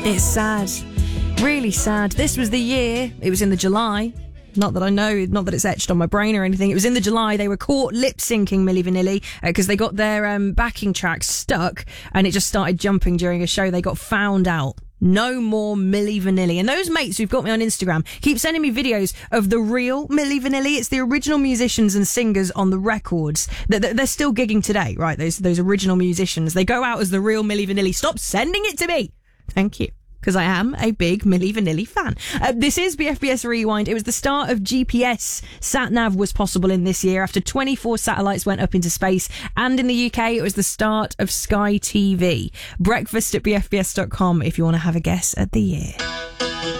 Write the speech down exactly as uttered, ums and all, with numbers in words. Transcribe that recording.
It's sad. Really sad. This was the year, it was in the July, not that I know, not that it's etched on my brain or anything, it was in the July, they were caught lip-syncing Milli Vanilli because uh, they got their um, backing track stuck and it just started jumping during a show. They got found out. No more Milli Vanilli. And those mates who've got me on Instagram keep sending me videos of the real Milli Vanilli. It's the original musicians and singers on the records. They're still gigging today, right? Those those original musicians. They go out as the real Milli Vanilli. Stop sending it to me. Thank you. Because I am a big Milli Vanilli fan. Uh, this is B F B S Rewind. It was the start of G P S. Sat-nav was possible in this year after twenty-four satellites went up into space. And in the U K, it was the start of Sky T V. Breakfast at b f b s dot com if you want to have a guess at the year.